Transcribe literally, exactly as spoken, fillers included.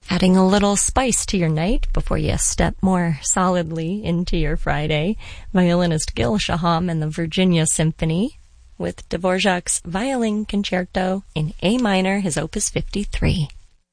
Adding a little spice to your night before you step more solidly into your Friday, violinist Gil Shaham and the Virginia Symphony with Dvorak's Violin Concerto in A minor, his opus fifty-three.